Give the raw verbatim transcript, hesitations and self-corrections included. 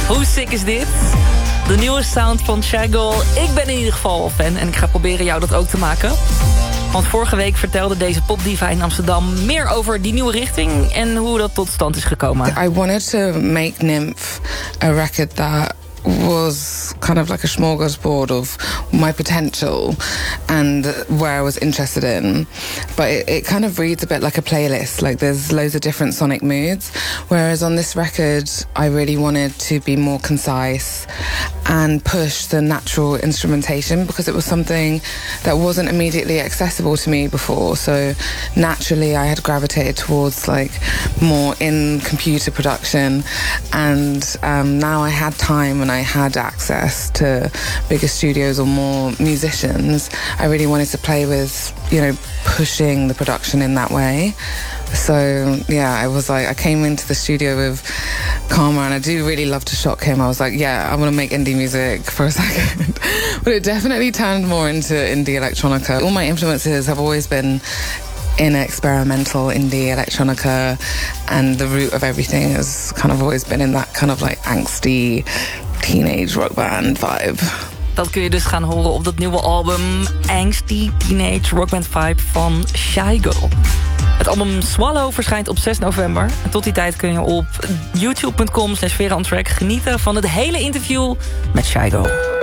Hoe sick is dit? De nieuwe sound van Shy Girl. Ik ben in ieder geval fan en ik ga proberen jou dat ook te maken. Want vorige week vertelde deze popdiva in Amsterdam meer over die nieuwe richting en hoe dat tot stand is gekomen. I wanted to make Nymph a record that was kind of like a smorgasbord of my potential and where I was interested in, but it, it kind of reads a bit like a playlist, like there's loads of different sonic moods, whereas on this record I really wanted to be more concise and push the natural instrumentation because it was something that wasn't immediately accessible to me before, so naturally I had gravitated towards like more in computer production, and um, now I had time and I had access to bigger studios or more musicians. I really wanted to play with, you know, pushing the production in that way. So yeah, I was like, I came into the studio with Karma and I do really love to shock him. I was like, yeah, I want to make indie music for a second. But it definitely turned more into indie electronica. All my influences have always been in experimental indie electronica, and the root of everything has kind of always been in that kind of like angsty teenage rock band vibe. Dat kun je dus gaan horen op dat nieuwe album Angsty Teenage Rockband Vibe van Shy Girl. Het album Swallow verschijnt op zes november. En tot die tijd kun je op youtube punt com slash vera on track genieten van het hele interview met Shy Girl.